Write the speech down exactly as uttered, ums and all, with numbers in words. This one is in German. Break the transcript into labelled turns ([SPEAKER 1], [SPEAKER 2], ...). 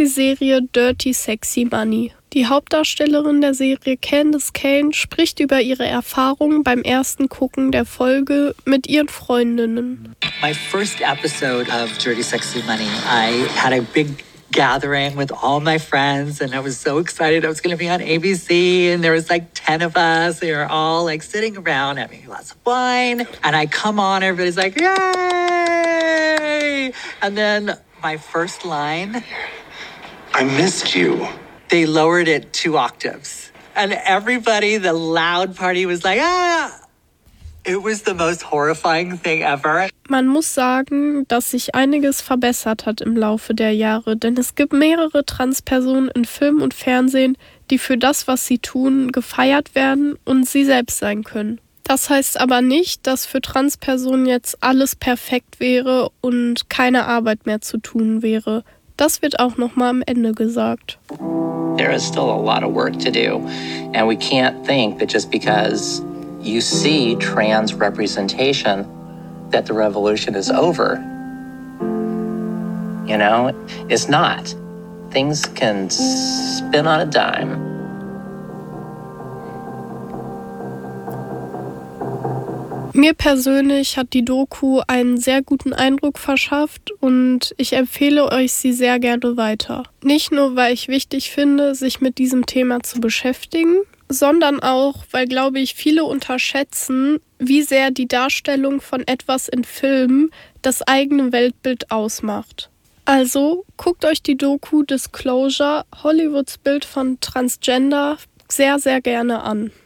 [SPEAKER 1] die Serie Dirty Sexy Money. Die Hauptdarstellerin der Serie, Candice Kane, spricht über ihre Erfahrungen beim ersten Gucken der Folge mit ihren Freundinnen.
[SPEAKER 2] My first episode of Dirty Sexy Money, I had a big gathering with all my friends and I was so excited I was going to be on A B C and there was like ten of us. They were all like sitting around having lots of wine and I come on, everybody's like, yay! And then my first line,
[SPEAKER 3] I missed you.
[SPEAKER 2] They lowered it two octaves. And everybody, the loud party was like, ah! It was the most horrifying thing ever.
[SPEAKER 1] Man muss sagen, dass sich einiges verbessert hat im Laufe der Jahre, denn es gibt mehrere Transpersonen in Film und Fernsehen, die für das, was sie tun, gefeiert werden und sie selbst sein können. Das heißt aber nicht, dass für Transpersonen jetzt alles perfekt wäre und keine Arbeit mehr zu tun wäre. Das wird auch noch mal am Ende gesagt.
[SPEAKER 4] There is still a lot of work to do, and we can't think that just because you see trans representation that the revolution is over. You know, it's not. Things can spin on a dime.
[SPEAKER 1] Mir persönlich hat die Doku einen sehr guten Eindruck verschafft und ich empfehle euch sie sehr gerne weiter. Nicht nur, weil ich wichtig finde, sich mit diesem Thema zu beschäftigen, sondern auch, weil, glaube ich, viele unterschätzen, wie sehr die Darstellung von etwas in Filmen das eigene Weltbild ausmacht. Also guckt euch die Doku Disclosure, Hollywoods Bild von Transgender, sehr, sehr gerne an.